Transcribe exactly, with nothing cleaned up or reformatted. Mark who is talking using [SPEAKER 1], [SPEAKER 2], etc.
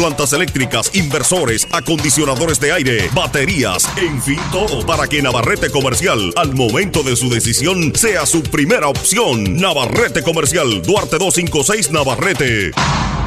[SPEAKER 1] plantas eléctricas, inversores, acondicionadores de aire, baterías, en fin, todo para que Navarrete Comercial, al momento de su decisión, sea su primera opción. Navarrete Comercial, Duarte doscientos cincuenta y seis, Navarrete.